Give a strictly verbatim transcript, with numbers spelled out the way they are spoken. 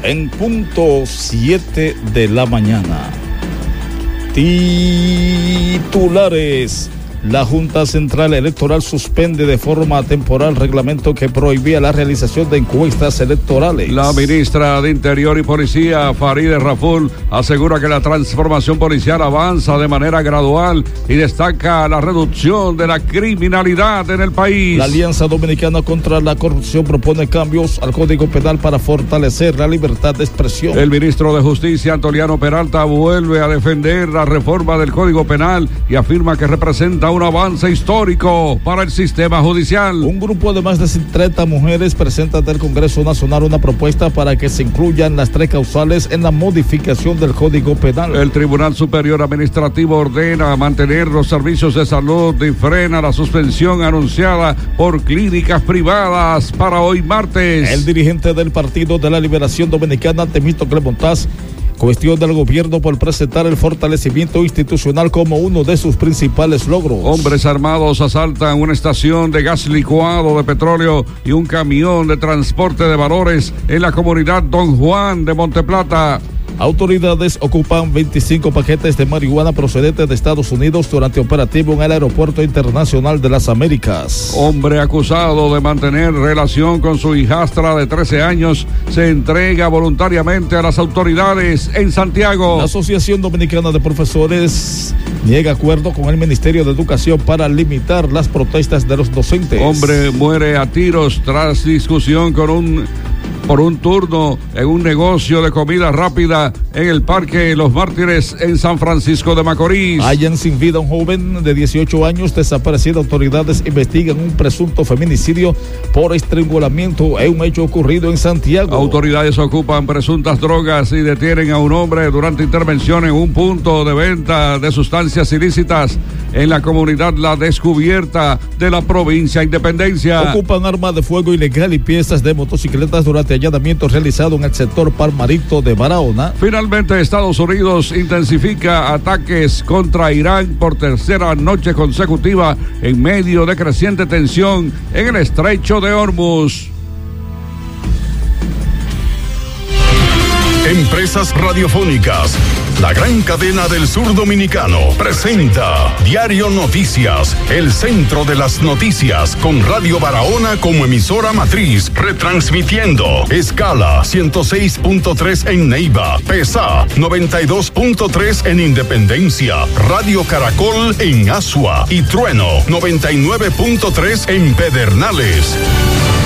En punto siete de la mañana. Titulares. La Junta Central Electoral suspende de forma temporal reglamento que prohibía la realización de encuestas electorales. La ministra de Interior y Policía, Farideh Raful, asegura que la transformación policial avanza de manera gradual y destaca la reducción de la criminalidad en el país. La Alianza Dominicana contra la Corrupción propone cambios al Código Penal para fortalecer la libertad de expresión. El ministro de Justicia, Antoliano Peralta, vuelve a defender la reforma del Código Penal y afirma que representa un avance histórico para el sistema judicial. Un grupo de más de treinta mujeres presenta ante el Congreso Nacional una propuesta para que se incluyan las tres causales en la modificación del Código Penal. El Tribunal Superior Administrativo ordena mantener los servicios de salud y frena la suspensión anunciada por clínicas privadas para hoy martes. El dirigente del Partido de la Liberación Dominicana, Temístocles Montaz, cuestiona al gobierno por presentar el fortalecimiento institucional como uno de sus principales logros. Hombres armados asaltan una estación de gas licuado de petróleo y un camión de transporte de valores en la comunidad Don Juan de Monteplata. Autoridades ocupan veinticinco paquetes de marihuana procedentes de Estados Unidos durante operativo en el Aeropuerto Internacional de las Américas. Hombre acusado de mantener relación con su hijastra de trece años se entrega voluntariamente a las autoridades en Santiago. La Asociación Dominicana de Profesores niega acuerdo con el Ministerio de Educación para limitar las protestas de los docentes. Hombre muere a tiros tras discusión con un por un turno en un negocio de comida rápida en el Parque Los Mártires en San Francisco de Macorís. Hallan sin vida a un joven de dieciocho años desaparecido. Autoridades investigan un presunto feminicidio por estrangulamiento en un hecho ocurrido en Santiago. Autoridades ocupan presuntas drogas y detienen a un hombre durante intervención en un punto de venta de sustancias ilícitas en la comunidad La Descubierta de la provincia Independencia. Ocupan armas de fuego ilegal y piezas de motocicletas durante allanamiento realizado en el sector Palmarito de Barahona. Finalmente, Estados Unidos intensifica ataques contra Irán por tercera noche consecutiva en medio de creciente tensión en el estrecho de Hormuz. Empresas Radiofónicas, la gran cadena del sur dominicano, presenta Diario Noticias, el centro de las noticias, con Radio Barahona como emisora matriz, retransmitiendo escala ciento seis punto tres en Neiva, PESA noventa y dos punto tres en Independencia, Radio Caracol en Asua y Trueno noventa y nueve punto tres en Pedernales.